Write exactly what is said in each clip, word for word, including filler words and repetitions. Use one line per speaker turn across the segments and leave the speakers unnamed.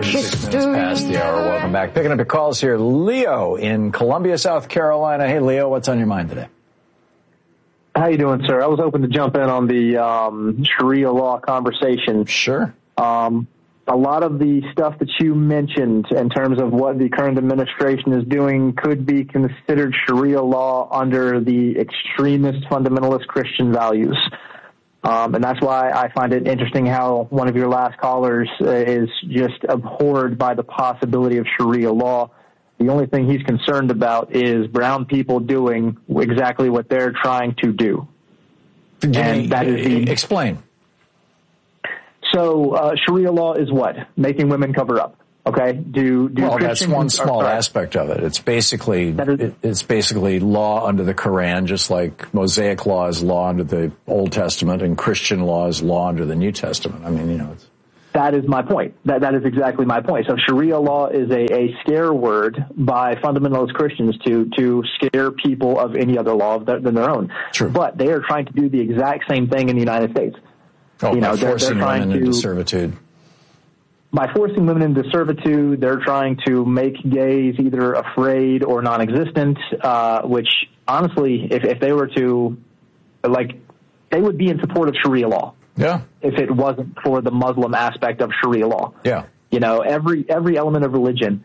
Six minutes past the hour. Welcome back. Picking up your calls here. Leo in Columbia, South Carolina. Hey, Leo, what's on your mind today?
How you doing, sir? I was hoping to jump in on the um, Sharia law conversation.
Sure.
Um, a lot of the stuff that you mentioned in terms of what the current administration is doing could be considered Sharia law under the extremist fundamentalist Christian values. Um, and that's why I find it interesting how one of your last callers uh, is just abhorred by the possibility of Sharia law. The only thing he's concerned about is brown people doing exactly what they're trying to do.
Give
and
me,
that is the
explain.
So uh, Sharia law is what? Making women cover up. Okay. Do do
well,
Christians,
that's one small
or,
aspect of it. It's basically
is,
it, it's basically law under the Quran, just like Mosaic law is law under the Old Testament, and Christian law is law under the New Testament. I mean, you know. It's,
that is my point. That that is exactly my point. So Sharia law is a, a scare word by fundamentalist Christians to to scare people of any other law than their own.
True.
But they are trying to do the exact same thing in the United States.
Oh,
you
by
know, they're,
forcing
they're trying
women
to,
into servitude.
By forcing women into servitude, they're trying to make gays either afraid or non-existent, uh, which honestly, if, if they were to, like, they would be in support of Sharia law.
Yeah.
If it wasn't for the Muslim aspect of Sharia law.
Yeah.
You know, every every element of religion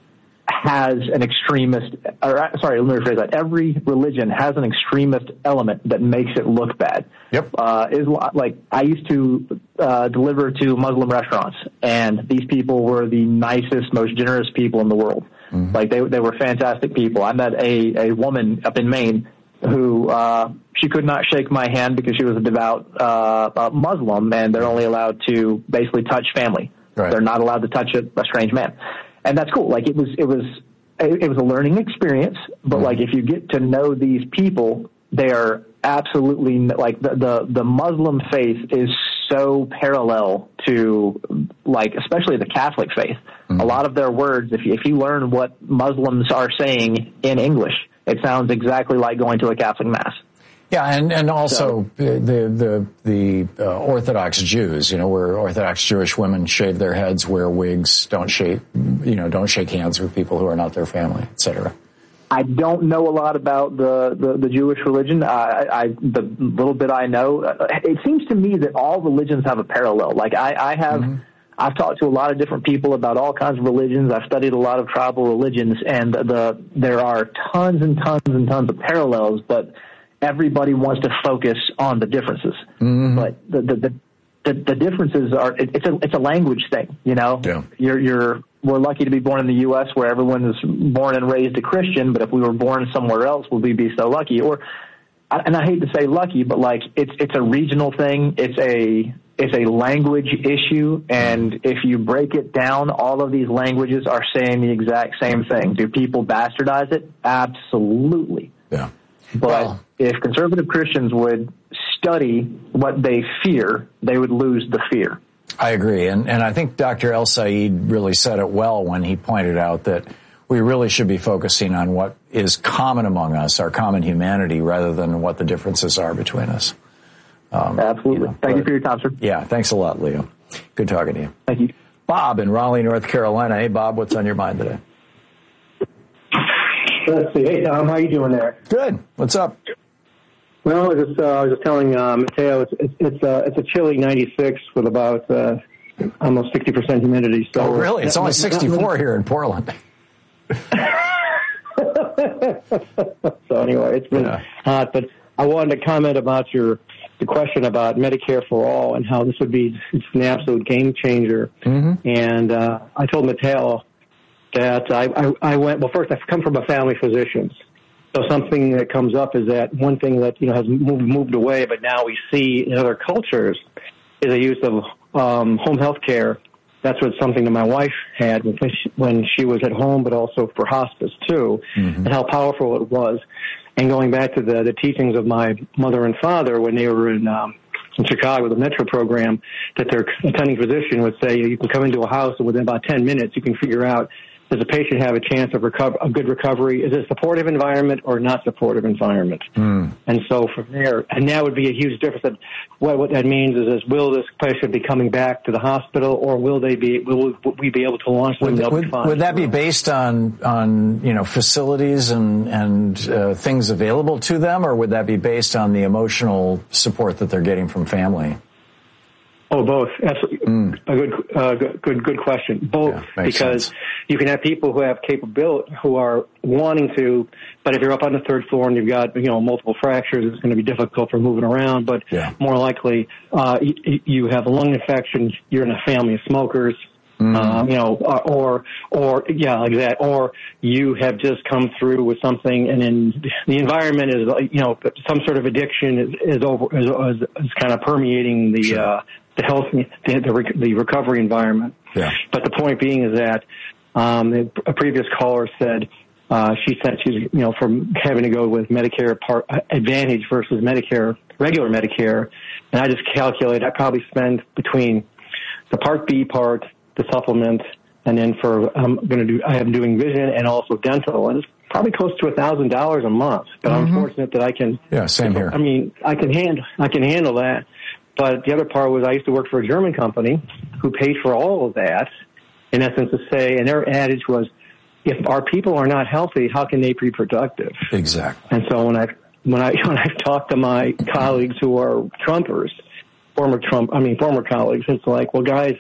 has an extremist, or sorry, let me rephrase that. Every religion has an extremist element that makes it look bad.
Yep.
Uh, Islam, like I used to uh, deliver to Muslim restaurants, and these people were the nicest, most generous people in the world. Mm-hmm. Like they they were fantastic people. I met a a woman up in Maine who uh, she could not shake my hand because she was a devout uh, uh, Muslim, and they're only allowed to basically touch family.
Right.
They're not allowed to touch a, a strange man. And that's cool. Like it was, it was, it was a learning experience. But mm-hmm. like if you get to know these people, they are absolutely like the, the the Muslim faith is so parallel to like especially the Catholic faith. Mm-hmm. A lot of their words, if you, if you learn what Muslims are saying in English, it sounds exactly like going to a Catholic mass.
Yeah, and, and also so, the the the uh, Orthodox Jews, you know, where Orthodox Jewish women shave their heads, wear wigs, don't shake, you know, don't shake hands with people who are not their family, et cetera.
I don't know a lot about the, the, the Jewish religion. I, I the little bit I know, it seems to me that all religions have a parallel. Like I, I have, mm-hmm. I've talked to a lot of different people about all kinds of religions. I've studied a lot of tribal religions, and the there are tons and tons and tons of parallels, but everybody wants to focus on the differences, mm-hmm. but the, the, the, the, the differences are, it, it's a, it's a language thing, you know,
yeah.
you're, you're, we're lucky to be born in the U S where everyone is born and raised a Christian, but if we were born somewhere else, would we be so lucky? Or, and I hate to say lucky, but like it's, it's a regional thing. It's a, it's a language issue. And if you break it down, all of these languages are saying the exact same thing. Do people bastardize it? Absolutely.
Yeah.
But well, if conservative Christians would study what they fear, they would lose the fear.
I agree. And, and I think Doctor El Said really said it well when he pointed out that we really should be focusing on what is common among us, our common humanity, rather than what the differences are between us.
Um, Absolutely. You know, Thank but, you for your time, sir.
Yeah, thanks a lot, Leo. Good talking to you.
Thank you.
Bob in Raleigh, North Carolina. Hey, Bob, what's on your mind today?
Let's see. Hey, Tom, how you doing there?
Good. What's up?
Well, I was just, uh, I was just telling uh, Mateo it's it's it's, uh, it's a chilly ninety-six with about uh, almost sixty percent humidity. So
oh, really? It's only sixty-four here in Portland.
So anyway, it's been
yeah.
hot. But I wanted to comment about your the question about Medicare for all and how this would be it's an absolute game changer.
Mm-hmm.
And uh, I told Mateo that I, I, I went, well, first, I've come from a family physicians. So something that comes up is that one thing that, you know, has moved, moved away, but now we see in other cultures is the use of um, home health care. That's what something that my wife had when she, when she was at home, but also for hospice, too, mm-hmm. and how powerful it was. And going back to the, the teachings of my mother and father when they were in um, in Chicago, the Metro program, that their attending physician would say, you can come into a house and within about ten minutes you can figure out does the patient have a chance of recover, a good recovery? Is it a supportive environment or not supportive environment? Mm. And so from there, and that would be a huge difference. That what, what that means is, is will this patient be coming back to the hospital, or will they be? Will we be able to launch them?
Would, would, would that be based on on you know facilities and and uh, things available to them, or would that be based on the emotional support that they're getting from family?
Oh, both. Absolutely. Mm. A good, uh, good, good question. Both, yeah, because sense. You can have people who have capability, who are wanting to, but if you're up on the third floor and you've got, you know, multiple fractures, it's going to be difficult for moving around. But yeah. more likely, uh, you, you have a lung infection, you're in a family of smokers. Mm. Um, you know, or, or, yeah, like that, or you have just come through with something and then the environment is, you know, some sort of addiction is, is over, is, is, is kind of permeating the, sure. uh, the health, the, the, the recovery environment. Yeah. But the point being is that, um, a previous caller said, uh, she said she's, you know, from having to go with Medicare Part Advantage versus Medicare, regular Medicare. And I just calculate I probably spend between the Part B part, the supplement, and then for I'm going to do I am doing vision and also dental, and it's probably close to a thousand dollars a month. But mm-hmm. I'm fortunate that I can.
Yeah, same here.
I mean, I can handle I can handle that. But the other part was I used to work for a German company who paid for all of that. In essence, to say, and their adage was, if our people are not healthy, how can they be productive?
Exactly.
And so when I when I when I've talked to my colleagues who are Trumpers, former Trump, I mean former colleagues, it's like, well, guys.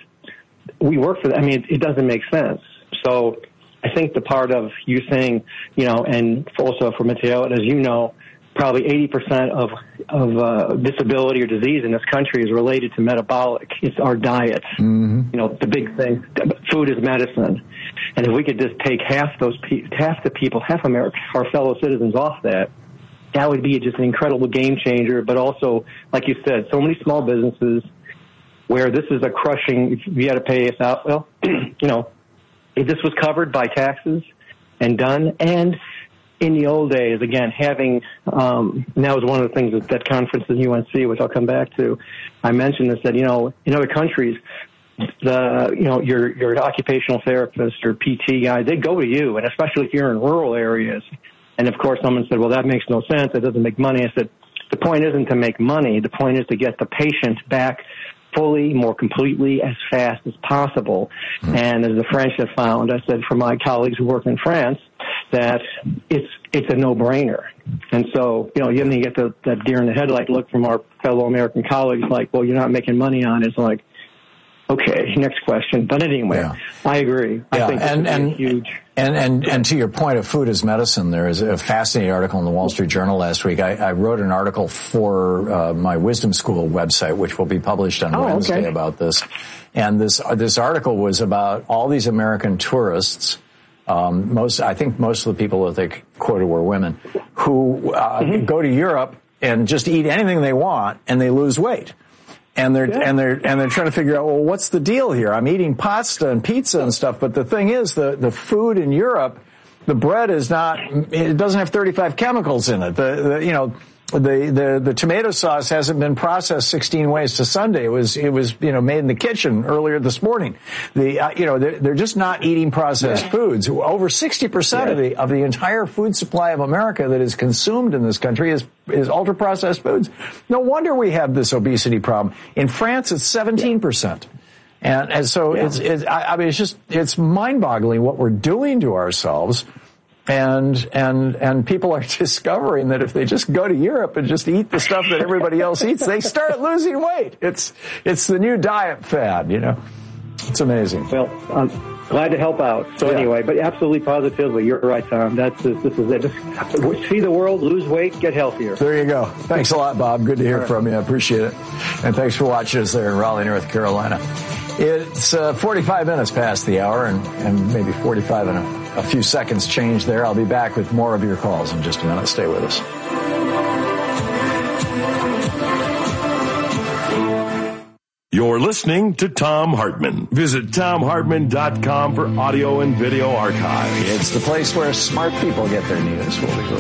We work for that. I mean, it, it doesn't make sense. So I think the part of you saying, you know, and also for Matteo, as you know, probably eighty percent of, of uh, disability or disease in this country is related to metabolic. It's our diet. Mm-hmm. You know, the big thing, food is medicine. And if we could just take half those, pe- half the people, half America, our fellow citizens off that, that would be just an incredible game changer. But also, like you said, so many small businesses, where this is a crushing, if you had to pay us out, well, you know, if this was covered by taxes and done, and in the old days, again, having, um, and that was one of the things at that conference in U N C, which I'll come back to, I mentioned this, that, you know, in other countries, the, you know, your, your occupational therapist or P T guy, they go to you, and especially if you're in rural areas. And of course, someone said, well, that makes no sense. It doesn't make money. I said, the point isn't to make money. The point is to get the patient back fully, more completely, as fast as possible. Mm-hmm. And as the French have found, I said for my colleagues who work in France, that it's it's a no-brainer. And so, you know, you get the, that deer in the headlight look from our fellow American colleagues, like, well, you're not making money on it. It's like, okay, next question. But anyway, yeah. I agree.
Yeah.
I think
and, and,
huge.
And, and, and to your point of food as medicine, there is a fascinating article in the Wall Street Journal last week. I, I wrote an article for uh, my Wisdom School website, which will be published on oh, Wednesday okay. about this. And this, uh, this article was about all these American tourists. Um, most, I think most of the people that they quoted were women who uh, mm-hmm. go to Europe and just eat anything they want and they lose weight. And they're, yeah. and they're, and they're trying to figure out, well, what's the deal here? I'm eating pasta and pizza and stuff, but the thing is, the, the food in Europe, the bread is not, it doesn't have thirty-five chemicals in it. The, the you know, the, the, the tomato sauce hasn't been processed sixteen ways to Sunday. It was, it was, you know, made in the kitchen earlier this morning. The, uh, you know, they're, they're just not eating processed yeah. foods. Over sixty percent yeah. of the, of the entire food supply of America that is consumed in this country is, is ultra processed foods. No wonder we have this obesity problem. In France, it's seventeen percent. And, and so yeah. it's, it's, I, I mean, it's just, it's mind boggling what we're doing to ourselves. And, and, and people are discovering that if they just go to Europe and just eat the stuff that everybody else eats, they start losing weight. It's, it's the new diet fad, you know. It's amazing.
Well, I'm glad to help out. So yeah. anyway, but absolutely positively, you're right, Tom. That's, this is it. Just see the world, lose weight, get healthier.
There you go. Thanks a lot, Bob. Good to hear right. from you. I appreciate it. And thanks for watching us there in Raleigh, North Carolina. It's uh, forty-five minutes past the hour, and, and maybe forty-five and a, a few seconds change there. I'll be back with more of your calls in just a minute. Stay with us.
You're listening to Thom Hartmann. Visit Thom Hartmann dot com for audio and video archive.
It's the place where smart people get their news. We'll be right back.